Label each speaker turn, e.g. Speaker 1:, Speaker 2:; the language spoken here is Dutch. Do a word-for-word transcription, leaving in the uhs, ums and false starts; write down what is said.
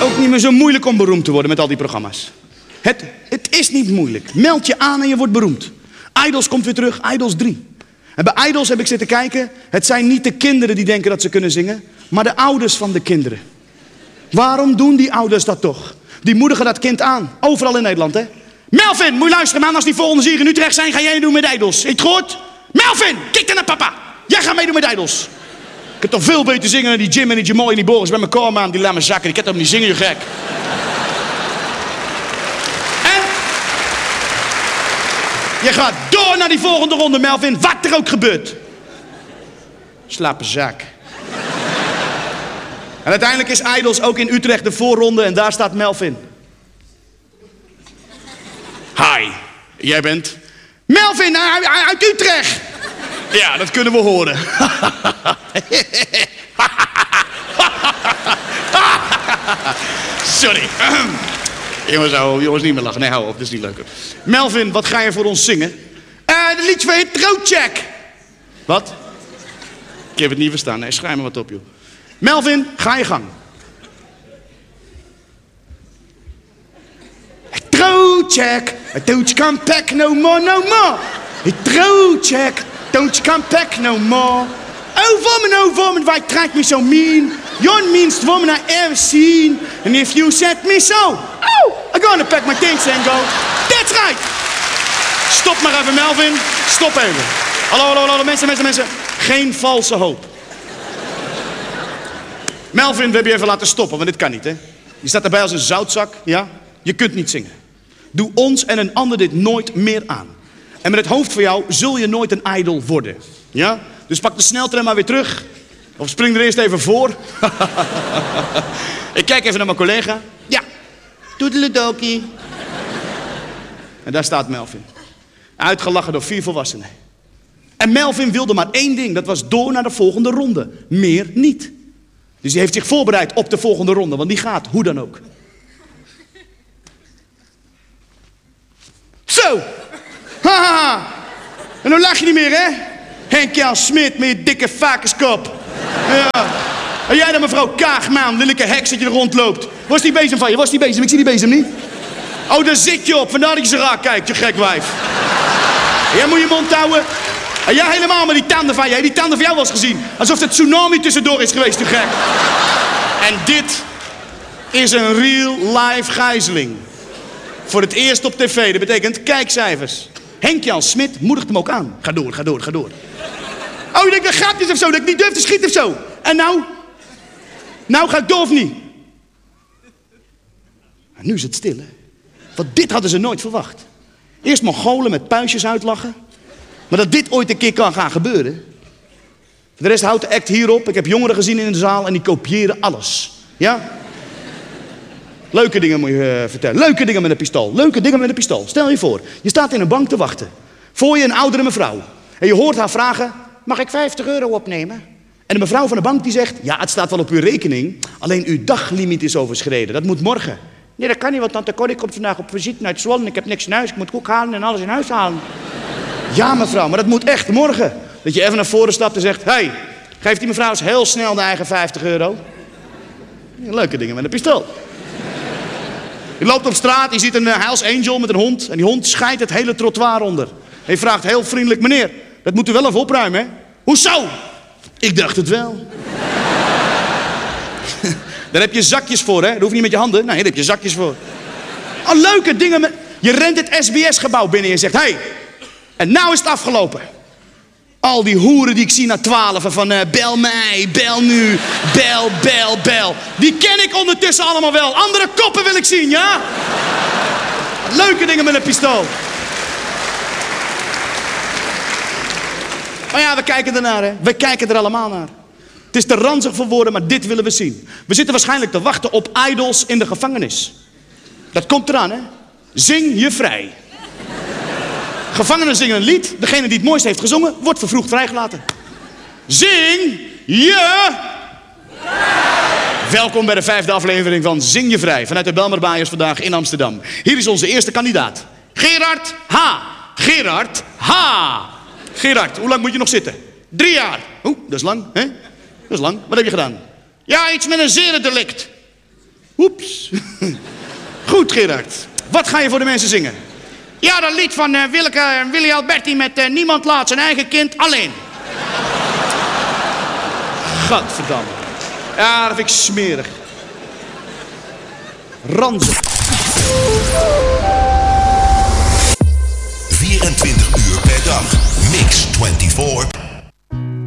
Speaker 1: ook niet meer zo moeilijk om beroemd te worden met al die programma's. Het, het is niet moeilijk. Meld je aan en je wordt beroemd. Idols komt weer terug, Idols drie. En bij Idols heb ik zitten kijken. Het zijn niet de kinderen die denken dat ze kunnen zingen, maar de ouders van de kinderen. Waarom doen die ouders dat toch? Die moedigen dat kind aan. Overal in Nederland, hè. Melvin, moet je luisteren, man. Als die volgende hier in Utrecht zijn, ga jij doen met Idols. Heb je het gehoord? Melvin, kijk dan naar papa. Jij gaat meedoen met Idols. Ik heb toch veel beter zingen dan die Jim en die Jamal en die Boris bij elkaar, man. Die laat me zakken. Ik kan toch niet zingen, je gek. En je gaat door naar die volgende ronde, Melvin. Wat er ook gebeurt. Slappe zak. En uiteindelijk is Idols ook in Utrecht de voorronde en daar staat Melvin. Hi, jij bent? Melvin uit Utrecht. Ja, dat kunnen we horen. Sorry. Jongens, hou, jongens, niet meer lachen. Nee, hou op, dat is niet leuk. Melvin, wat ga je voor ons zingen? Uh, de liedje van je trouwcheck. Wat? Ik heb het niet verstaan. Nee, schrijf me wat op, joh. Melvin, ga je gang. Trouwcheck, don't you come back no more, no more. Trouwcheck, don't you come back no more. Oh woman, oh woman, why treat me so mean? You're the meanest woman I ever seen. And if you set me so, oh, I'm gonna pack my things and go. That's right. Stop maar even, Melvin. Stop even. Hallo, hallo, hallo, mensen, mensen, mensen. Geen valse hoop. Melvin, we hebben je even laten stoppen, want dit kan niet, hè. Je staat erbij als een zoutzak, ja. Je kunt niet zingen. Doe ons en een ander dit nooit meer aan. En met het hoofd van jou zul je nooit een idol worden. Ja? Dus pak de sneltrein maar weer terug. Of spring er eerst even voor. Ik kijk even naar mijn collega. Ja. Toedeledokie. En daar staat Melvin. Uitgelachen door vier volwassenen. En Melvin wilde maar één ding. Dat was door naar de volgende ronde. Meer niet. Dus hij heeft zich voorbereid op de volgende ronde. Want die gaat, hoe dan ook. Zo. Haha. En dan lach je niet meer, hè? Henk-Jan Smit met je dikke vakerskop. Ja. En jij dan, mevrouw Kaagmaan, lelijke heks dat je er rondloopt. Waar is die bezem van je? Waar is die bezem? Ik zie die bezem niet. Oh, daar zit je op. Vandaar dat je zo raar kijkt, je gek wijf. Jij moet je mond houden. En jij helemaal met die tanden van je. Die tanden van jou wel eens gezien. Alsof het tsunami tussendoor is geweest, je gek. En dit is een real life gijzeling. Voor het eerst op tv. Dat betekent kijkcijfers. Henk-Jan Smit moedigt hem ook aan. Ga door, ga door, ga door. Oh, je denkt dat grapjes of zo, dat ik niet durf te schieten of zo. En nou? Nou ga ik door of niet? En nu is het stil, hè. Want dit hadden ze nooit verwacht. Eerst Mongolen met puistjes uitlachen. Maar dat dit ooit een keer kan gaan gebeuren. De rest houdt de act hierop. Ik heb jongeren gezien in de zaal en die kopiëren alles. Ja? Leuke dingen moet je uh, vertellen. Leuke dingen met een pistool. Leuke dingen met een pistool. Stel je voor, je staat in een bank te wachten. Voor je een oudere mevrouw. En je hoort haar vragen, mag ik vijftig euro opnemen? En de mevrouw van de bank die zegt, ja, het staat wel op uw rekening. Alleen uw daglimiet is overschreden. Dat moet morgen. Nee, dat kan niet, want tante Corrie komt vandaag op visite uit Zwolle. Ik heb niks in huis. Ik moet koek halen en alles in huis halen. Ja, mevrouw, maar dat moet echt morgen. Dat je even naar voren stapt en zegt, hé, hey, geef die mevrouw eens heel snel de eigen vijftig euro. Leuke dingen met een pistool. Je loopt op straat, je ziet een uh, Hells Angel met een hond. En die hond scheidt het hele trottoir onder. Hij vraagt heel vriendelijk, meneer, dat moet u wel even opruimen, hè? Hoezo? Ik dacht het wel. Daar heb je zakjes voor, hè? Dat hoef je niet met je handen. Nee, daar heb je zakjes voor. Oh, leuke dingen. Met... Je rent het S B S-gebouw binnen en je zegt, hé, hey, en nou is het afgelopen. Al die hoeren die ik zie na twaalf van uh, bel mij, bel nu, bel, bel, bel. Die ken ik ondertussen allemaal wel. Andere koppen wil ik zien, ja? Leuke dingen met een pistool. Maar ja, we kijken ernaar, hè. We kijken er allemaal naar. Het is te ranzig voor woorden, maar dit willen we zien. We zitten waarschijnlijk te wachten op idols in de gevangenis. Dat komt eraan, hè. Zing je vrij. Gevangenen zingen een lied. Degene die het mooiste heeft gezongen, wordt vervroegd vrijgelaten. Zing je vrij. Welkom bij de vijfde aflevering van Zing je vrij. Vanuit de Belmerbaaiers vandaag in Amsterdam. Hier is onze eerste kandidaat. Gerard H. Gerard H. Gerard, hoe lang moet je nog zitten? Drie jaar. Oeh, dat is lang, hè? Dat is lang. Wat heb je gedaan? Ja, iets met een zerendelict. Oeps. Goed, Gerard. Wat ga je voor de mensen zingen?
Speaker 2: Ja, dat lied van uh, Willeke en Willy Alberti met uh, Niemand laat zijn eigen kind alleen.
Speaker 1: Gadverdamme. Ja, dat vind ik smerig. Ranzig.
Speaker 3: vierentwintig uur per dag. Mix vierentwintig